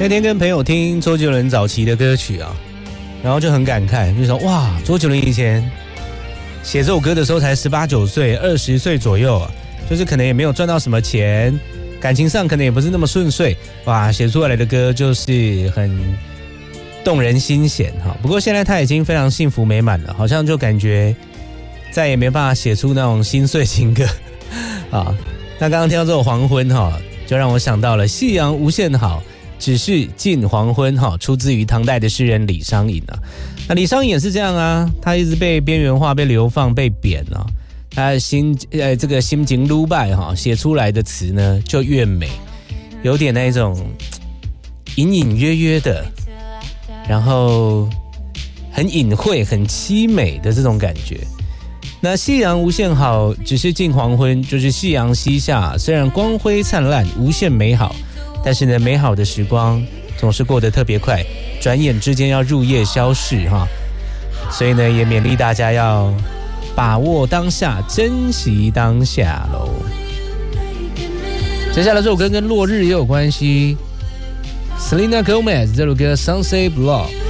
那天跟朋友听周杰伦早期的歌曲啊，然后就很感慨，就说哇，周杰伦以前写这首歌的时候才18、19岁，20岁左右啊，就是可能也没有赚到什么钱，感情上可能也不是那么顺遂，哇，写出来的歌就是很动人心弦哈。不过现在他已经非常幸福美满了，好像就感觉再也没办法写出那种心碎情歌啊。那刚刚听到这首黄昏哈，就让我想到了夕阳无限好，只是近黄昏哈，出自于唐代的诗人李商隐啊。那李商隐也是这样啊，他一直被边缘化、被流放、被贬啊。他这个心情撸败哈，写出来的词呢就越美，有点那种隐隐约约的，然后很隐晦、很凄美的这种感觉。那夕阳无限好，只是近黄昏，就是夕阳西下，虽然光辉灿烂，无限美好，但是呢，美好的时光总是过得特别快，转眼之间要入夜消逝哈。所以呢，也勉励大家要把握当下，珍惜当下喽。接下来这首歌跟落日也有关系 ，Selena Gomez 这首歌《Sunset Block》。